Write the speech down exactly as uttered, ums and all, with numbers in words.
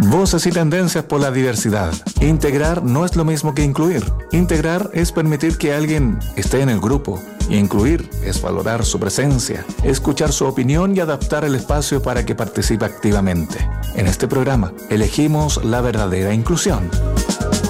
Voces y tendencias por la diversidad. Integrar no es lo mismo que incluir. Integrar es permitir que alguien esté en el grupo. Y incluir es valorar su presencia, escuchar su opinión y adaptar el espacio para que participe activamente. En este programa, elegimos la verdadera inclusión.